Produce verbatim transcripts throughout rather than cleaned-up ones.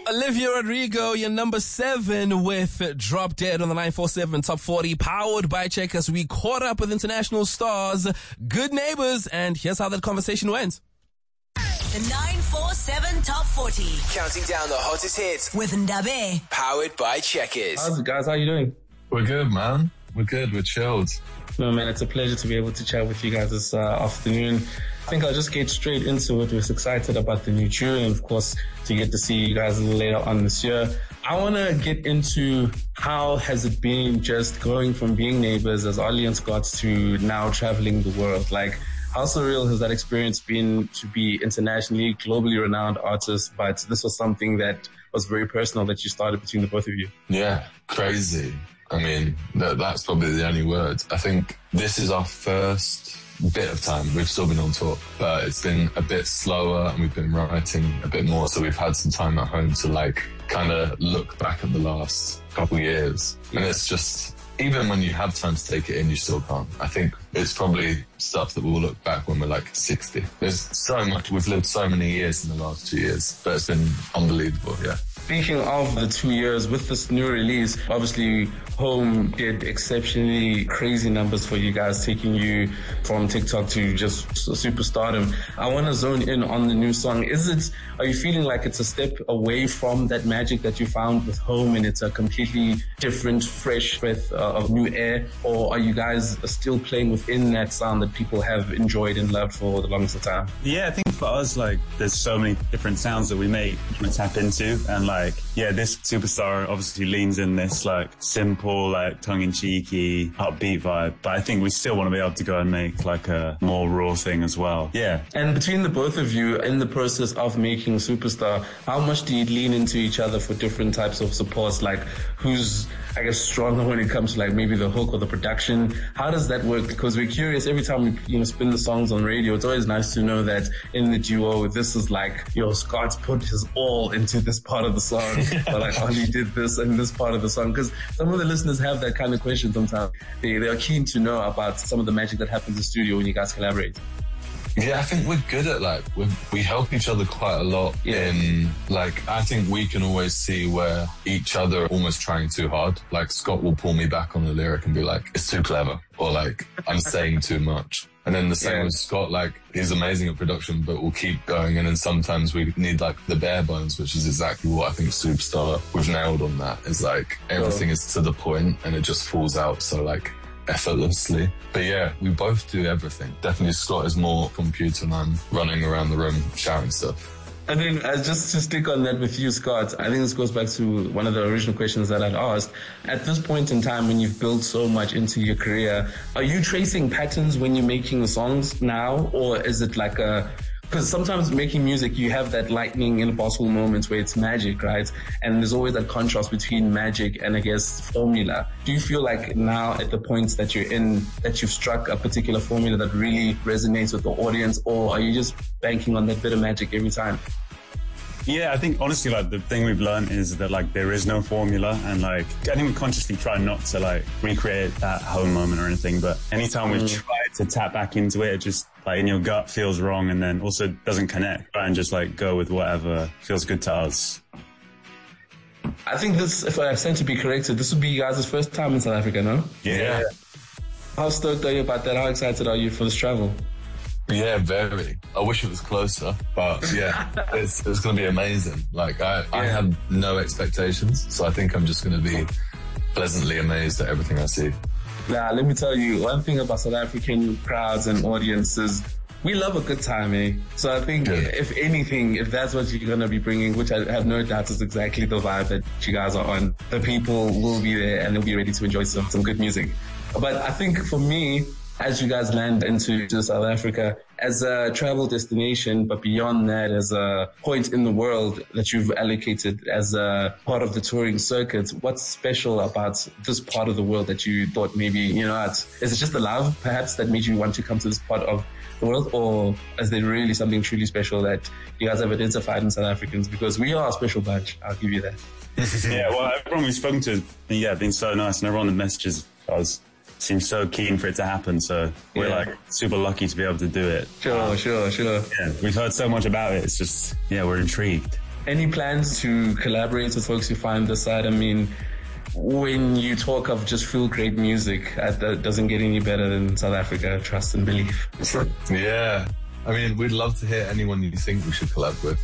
Olivia Rodrigo, your number seven with Drop Dead on the nine four seven Top forty, powered by Checkers. We caught up with international stars, Good Neighbors, and here's how that conversation went. The nine four seven Top forty. Counting down the hottest hits with Ndabe. Powered by Checkers. How's it, guys? How you doing? We're good, man. We're good. We're chilled. No, man, it's a pleasure to be able to chat with you guys this uh, afternoon. I think I'll just get straight into it. We're excited about the new tune and, of course, to get to see you guys a little later on this year. I want to get into how has it been just going from being neighbors as Ollie and Scott to now traveling the world. Like, how surreal has that experience been to be internationally, globally renowned artists, but this was something that was very personal that you started between the both of you? Yeah, crazy. I mean, that, that's probably the only word. I think this is our first bit of time. We've still been on tour, but it's been a bit slower and we've been writing a bit more. So we've had some time at home to like kind of look back at the last couple of years. And it's just, even when you have time to take it in, you still can't. I think it's probably stuff that we'll look back when we're like sixty. There's so much, we've lived so many years in the last two years, but it's been unbelievable, yeah. Speaking of the two years with this new release, obviously Home did exceptionally crazy numbers for you guys, taking you from TikTok to just superstardom. I want to zone in on the new song. Is it, are you feeling like it's a step away from that magic that you found with Home and it's a completely different, fresh breath uh, of new air? Or are you guys still playing within that sound that people have enjoyed and loved for the longest time? Yeah, I think for us, like, there's so many different sounds that we make and tap into, and like, yeah, this Superstar obviously leans in this like simple, like tongue-in-cheeky, upbeat vibe, but I think we still want to be able to go and make like a more raw thing as well. Yeah. And between the both of you, in the process of making Superstar, how much do you lean into each other for different types of supports? Like, who's, I guess, stronger when it comes to like maybe the hook or the production? How does that work? Because we're curious every time we, you know, spin the songs on radio. It's always nice to know that in the duo, this is like, yo, Scott's put his all into this part of the song. Or like, Ollie did this in this part of the song. Because some of the listeners have that kind of question sometimes. They, they are keen to know about some of the magic that happens in the studio when you guys collaborate. Yeah, I think we're good at like, we we help each other quite a lot yeah. in like, I think we can always see where each other are almost trying too hard. Like Scott will pull me back on the lyric and be like, it's too clever. Or like, I'm saying too much. And then the same yeah. with Scott, like, he's amazing at production, but we'll keep going. And then sometimes we need like the bare bones, which is exactly what I think Superstar, we've nailed on that. Is like, everything oh. is to the point and it just falls out. So like, effortlessly. But yeah, we both do everything. Definitely Scott is more computer and I'm running around the room shouting stuff. And then uh, just to stick on that with you, Scott, I think this goes back to one of the original questions that I'd asked. At this point in time, when you've built so much into your career, are you tracing patterns when you're making the songs now? Or is it like a... Because sometimes making music, you have that lightning in a bottle moments where it's magic, right? And there's always that contrast between magic and, I guess, formula. Do you feel like now at the points that you're in, that you've struck a particular formula that really resonates with the audience, or are you just banking on that bit of magic every time? Yeah, I think honestly, like the thing we've learned is that like there is no formula, and like I think we consciously try not to like recreate that Home moment or anything. But anytime mm. we try to tap back into it, it just like in your gut feels wrong, and then also doesn't connect. Try and just like go with whatever feels good to us. I think this, if I stand to be corrected, this would be you guys' first time in South Africa, no? Yeah. yeah. How stoked are you about that? How excited are you for this travel? Yeah, very. I wish it was closer, but yeah, it's it's going to be amazing. Like, I, yeah. I have no expectations, so I think I'm just going to be pleasantly amazed at everything I see. Nah, let me tell you, one thing about South African crowds and audiences, we love a good time, eh? So I think, yeah. if anything, if that's what you're going to be bringing, which I have no doubt is exactly the vibe that you guys are on, the people will be there and they'll be ready to enjoy some, some good music. But I think for me, as you guys land into South Africa as a travel destination, but beyond that, as a point in the world that you've allocated as a part of the touring circuit, what's special about this part of the world that you thought maybe, you know, it's, is it just the love perhaps that made you want to come to this part of the world, or is there really something truly special that you guys have identified in South Africans? Because we are a special bunch, I'll give you that. Yeah, well, everyone we've spoken to has been, yeah, been so nice, and everyone that messages us seems so keen for it to happen, so we're yeah. like super lucky to be able to do it. Sure, um, sure, sure. Yeah, we've heard so much about it, it's just, yeah, we're intrigued. Any plans to collaborate with folks you find this side? I mean, when you talk of just feel great music, that doesn't get any better than South Africa, trust and belief. Yeah. I mean, we'd love to hear anyone you think we should collab with.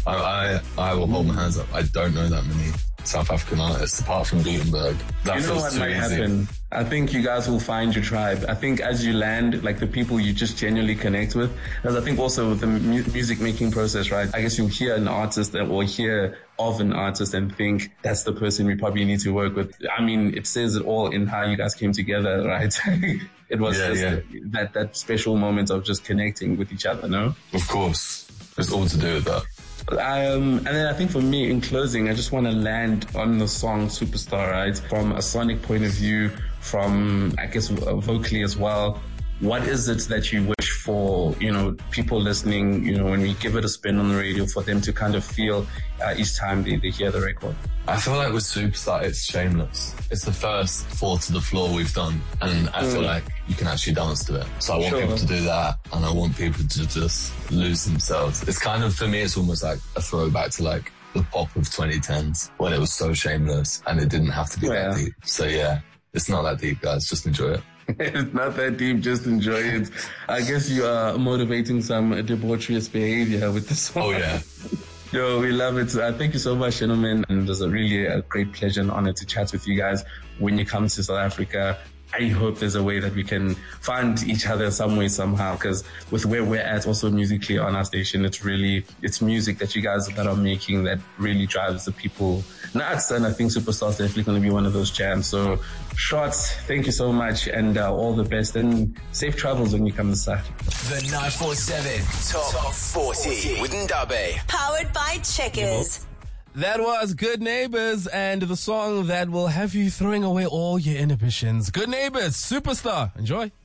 I, I, I will hold my hands up. I don't know that many South African artists apart from Gutenberg. That you know feels what too might easy. happen? I think you guys will find your tribe. I think as you land, like the people you just genuinely connect with, because I think also with the mu- music making process, right? I guess you'll hear an artist that or hear of an artist and think that's the person we probably need to work with. I mean, it says it all in how you guys came together, right? It was Yeah, just yeah. that that special moment of just connecting with each other, no? Of course. It's all to do with that. Um, and then I think for me, in closing, I just want to land on the song Superstar, right? From a sonic point of view, from, I guess, vocally as well. What is it that you wish for, you know, people listening, you know, when we give it a spin on the radio, for them to kind of feel uh, each time they, they hear the record? I feel like with Superstar, it's shameless. It's the first Fall to the Floor we've done, and I feel like you can actually dance to it. So I want Sure. people to do that, and I want people to just lose themselves. It's kind of, for me, it's almost like a throwback to like the pop of twenty tens, when it was so shameless, and it didn't have to be Yeah. that deep. So yeah, it's not that deep, guys. Just enjoy it. It's not that deep, just enjoy it. I guess you are motivating some debaucherous behavior with this song. Oh yeah. Yo, we love it. Uh, thank you so much, gentlemen. And it was a really a great pleasure and honor to chat with you guys when you come to South Africa. I hope there's a way that we can find each other some way, somehow, because with where we're at also musically on our station, it's really, it's music that you guys that are making that really drives the people nuts. And I think Superstar's definitely going to be one of those jams. So, Shots, thank you so much, and uh, all the best, and safe travels when you come this side. The nine four seven Top forty with Ndabe. Powered by Checkers. That was Good Neighbors and the song that will have you throwing away all your inhibitions. Good Neighbors, Superstar. Enjoy.